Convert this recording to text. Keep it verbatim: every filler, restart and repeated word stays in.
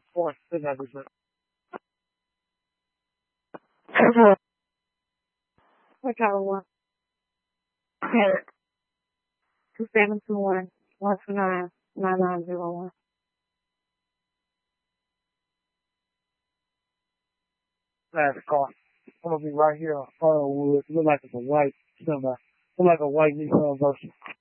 Four, six, I just What tower one? Two seven two one one two nine nine nine zero one. Last car. I'm gonna be right here on Fernwood. Look like it's a white semi. Look like a white Nissan Versa.